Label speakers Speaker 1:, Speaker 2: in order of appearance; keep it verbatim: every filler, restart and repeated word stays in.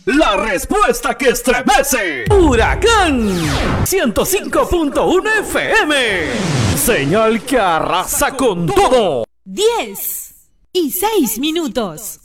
Speaker 1: La respuesta que estremece. Huracán ciento cinco punto uno F M. Señal que arrasa con todo.
Speaker 2: diez y seis minutos.